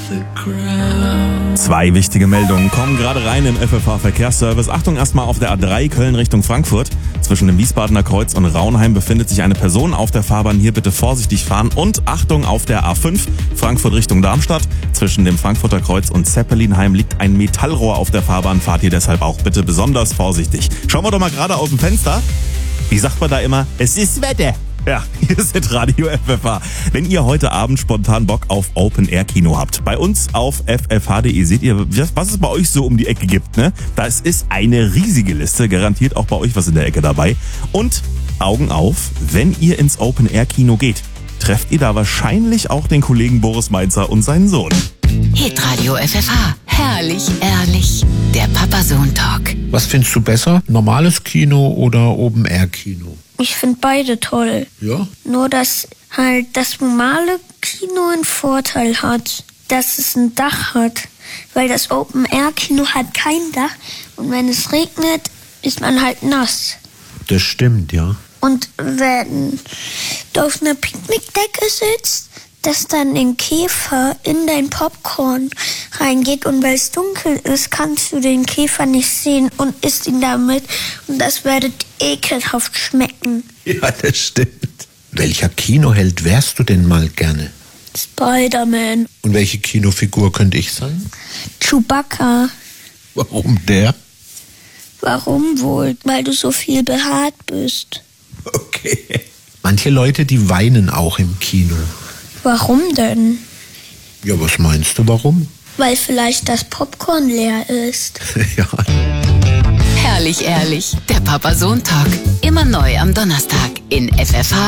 Zwei wichtige Meldungen kommen gerade rein im FFH-Verkehrsservice. Achtung, erstmal auf der A3 Köln Richtung Frankfurt. Zwischen dem Wiesbadener Kreuz und Raunheim befindet sich eine Person auf der Fahrbahn. Hier bitte vorsichtig fahren. Und Achtung, auf der A5 Frankfurt Richtung Darmstadt. Zwischen dem Frankfurter Kreuz und Zeppelinheim liegt ein Metallrohr auf der Fahrbahn. Fahrt ihr deshalb auch bitte besonders vorsichtig. Schauen wir doch mal gerade aus dem Fenster. Wie sagt man da immer? Es ist Wetter. Ja, hier ist Radio FFH. Wenn ihr heute Abend spontan Bock auf Open-Air-Kino habt, bei uns auf ffh.de seht ihr, was es bei euch so um die Ecke gibt, ne? Das ist eine riesige Liste, garantiert auch bei euch was in der Ecke dabei. Und Augen auf, wenn ihr ins Open-Air-Kino geht, trefft ihr da wahrscheinlich auch den Kollegen Boris Mainzer und seinen Sohn. Hitradio FFH. Herrlich, ehrlich. Der Papa-Sohn-Talk. Was findest du besser? Normales Kino oder Open-Air-Kino? Ich finde beide toll. Ja? Nur, dass halt das normale Kino einen Vorteil hat, dass es ein Dach hat. Weil das Open-Air-Kino hat kein Dach. Und wenn es regnet, ist man halt nass. Das stimmt, ja. Und wenn du auf einer Picknickdecke sitzt, dass dann ein Käfer in dein Popcorn reingeht und weil es dunkel ist, kannst du den Käfer nicht sehen und isst ihn damit und das wird ekelhaft schmecken. Ja, das stimmt. Welcher Kinoheld wärst du denn mal gerne? Spider-Man. Und welche Kinofigur könnte ich sein? Chewbacca. Warum der? Warum wohl? Weil du so viel behaart bist. Okay. Manche Leute, die weinen auch im Kino. Warum denn? Ja, was meinst du, warum? Weil vielleicht das Popcorn leer ist. Ja. Herrlich, ehrlich. Der Papa-Sohn-Talk. Immer neu am Donnerstag in FFH